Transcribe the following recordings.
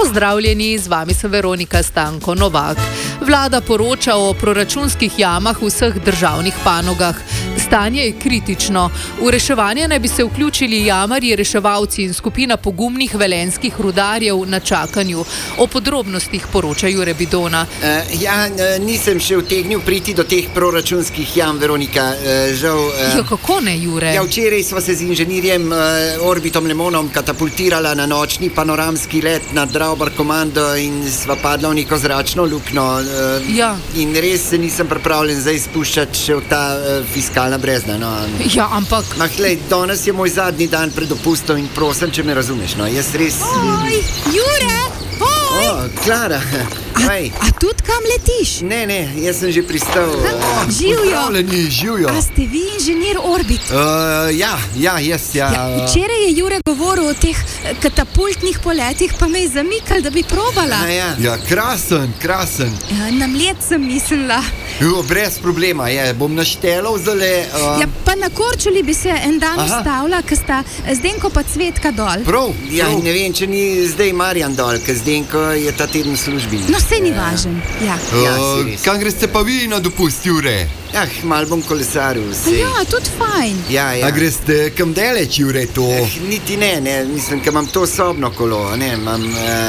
Pozdravljeni, z vami sem Veronika Stanko Novak. Vlada poroča o proračunskih jamah v vseh državnih panogah. Stanje je kritično. V reševanje naj bi se vključili jamarji, reševalci in skupina pogumnih velenjskih rudarjev na čakanju. O podrobnostih poroča Jure Bidona. Nisem še utegnil priti do teh proračunskih jam, Veronika. Žal. Kako ne, Jure? Včeraj smo se z inženirjem Orbitom Lemonom katapultirala na nočni panoramski let nad Draubar komando in sva padla v neko zračno luknjo. In res se nisem pripravljen zdaj spuščati še v ta fiskalna brezna. Ampak... Danes je moj zadnji dan pred dopustom in prosim, če me razumeš. Jaz res... Oj, Jure! Klara! A tudi kam letiš? Ne, jaz sem že pristal. Živjo! A ste vi inženir Orbit? Jaz. Včeraj je Jure govoril o teh katapultnih poletih, pa me je zamikal, da bi probala. Krasen. Na mlet sem mislila. Brez problema, bom naštelal zdaj. Pa na Korčuli bi se en dan ustavila, ker sta Zdenko pa Cvetka dol. Prav? Ne vem, če ni zdaj Marjan dol, ker Zdenko je ta teden v službi. No, sej ni važen. Kam greste pa vi na dopust, Jure? Mal bom kolesaril. Tudi fajn. A greste kam daleč, Jure, to? Niti ne, mislim, ker imam to sobno kolo, imam...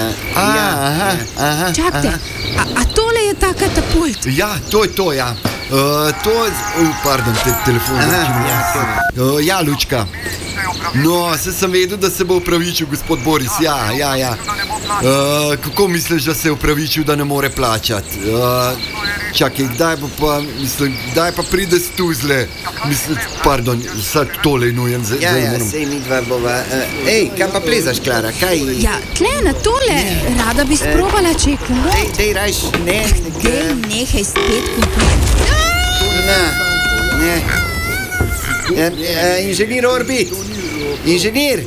Čakajte, a tole je ta katapult? To je to, pardon, telefon. Lučka. Se sem vedel, da se bo upravičil gospod Boris, kako misliš, da se je upravičil, da ne more plačati? Čakaj, kdaj pa pride s tuzle? Pardon, sad tole je nujen. Sej mi dva bova. Kam pa plezaš, Klara, kaj? Tle na tole, rada bi sprobala, če je komod. Dej rajš, Nehaj spet komod. Inženir Orbit. Inženir.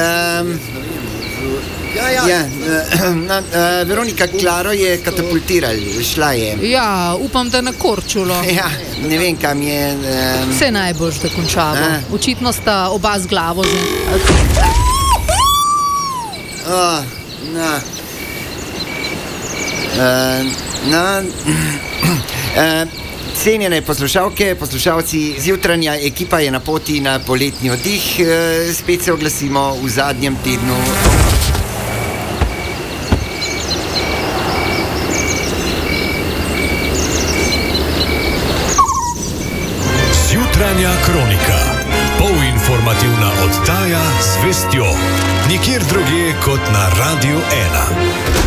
Veronika, Klaro je katapultirali, šla je. Upam, da na Korčulo. Ne vem, kam je. Vse najboljš, da končamo. Očitno sta oba z glavo Cenjene poslušalke, poslušalci, zjutranja ekipa je na poti na poletni oddih. Spet se oglasimo v zadnjem tednu. Jutranja kronika. Polinformativna oddaja z vestjo. Nikjer drugje kot na Radiu 1.